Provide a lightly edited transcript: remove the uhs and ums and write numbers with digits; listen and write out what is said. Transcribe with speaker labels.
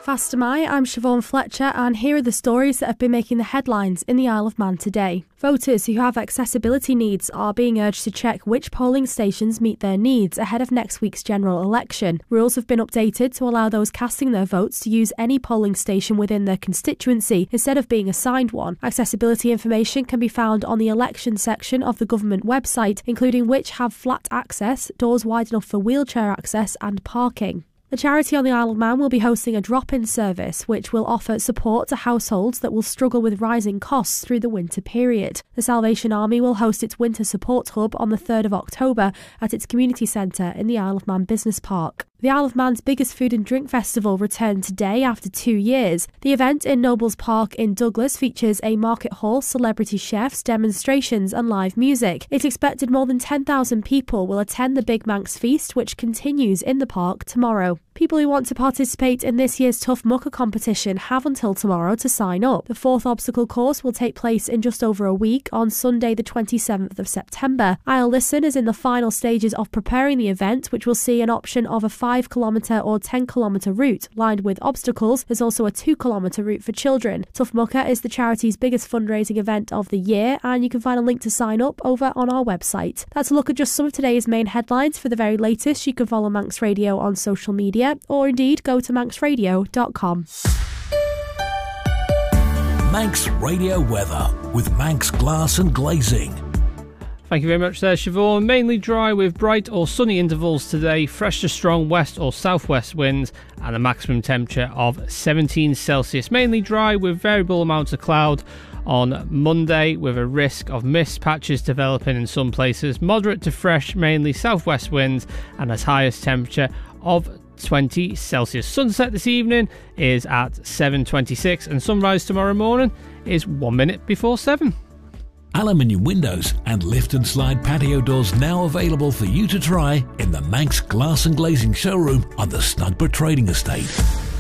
Speaker 1: Fast am I'm Siobhan Fletcher, and here are the stories that have been making the headlines in the Isle of Man today. Voters who have accessibility needs are being urged to check which polling stations meet their needs ahead of next week's general election. Rules have been updated to allow those casting their votes to use any polling station within their constituency instead of being assigned one. Accessibility information can be found on the election section of the government website, including which have flat access, doors wide enough for wheelchair access and parking. The charity on the Isle of Man will be hosting a drop-in service which will offer support to households that will struggle with rising costs through the winter period. The Salvation Army will host its winter support hub on the 3rd of October at its community centre in the Isle of Man Business Park. The Isle of Man's biggest food and drink festival returned today after 2 years. The event in Nobles Park in Douglas features a market hall, celebrity chefs, demonstrations and live music. It's expected more than 10,000 people will attend the Big Manx Feast, which continues in the park tomorrow. People who want to participate in this year's Tough Mucker competition have until tomorrow to sign up. The 4th obstacle course will take place in just over a week on Sunday the 27th of September. Isle Listen is in the final stages of preparing the event, which will see an option of a 5-kilometre or 10-kilometre route lined with obstacles. There's also a 2-kilometre route for children. Tough Mucker is the charity's biggest fundraising event of the year, and you can find a link to sign up over on our website. That's a look at just some of today's main headlines. For the very latest, you can follow Manx Radio on social media, or indeed go to manxradio.com.
Speaker 2: Manx Radio weather with Manx Glass and Glazing.
Speaker 3: Thank you very much there, Siobhan. Mainly dry with bright or sunny intervals today, fresh to strong west or southwest winds, and a maximum temperature of 17 Celsius. Mainly dry with variable amounts of cloud on Monday, with a risk of mist patches developing in some places. Moderate to fresh, mainly southwest winds, and as highest temperature of 20 Celsius. Sunset this evening is at 7:26 and sunrise tomorrow morning is 1 minute before 7.
Speaker 2: Aluminium windows and lift and slide patio doors now available for you to try in the Manx Glass and Glazing showroom on the Snugborough Trading Estate.